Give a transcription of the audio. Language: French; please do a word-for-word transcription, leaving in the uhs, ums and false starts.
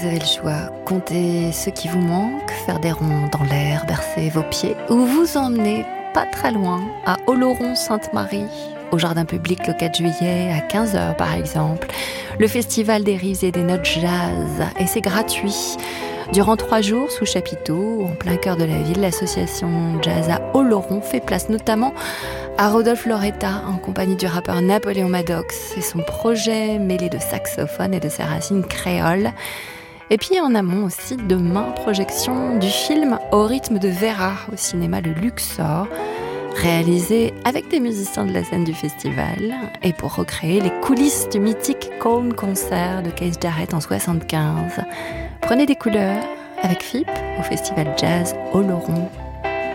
Vous avez le choix, compter ce qui vous manque, faire des ronds dans l'air, bercer vos pieds, ou vous emmener pas très loin, à Oloron-Sainte-Marie, au jardin public le quatre juillet, à quinze heures par exemple, le festival des rives et des notes jazz, et c'est gratuit. Durant trois jours, sous chapiteau, en plein cœur de la ville, l'association Jazz à Oloron fait place notamment à Rodolphe Loretta, en compagnie du rappeur Napoléon Maddox, et son projet mêlé de saxophone et de ses racines créoles. Et puis en amont aussi, demain, projection du film Au rythme de Vera au cinéma Le Luxor, réalisé avec des musiciens de la scène du festival et pour recréer les coulisses du mythique Colne Concert de Keith Jarrett en soixante-quinze. Prenez des couleurs avec F I P au Festival Jazz Oloron.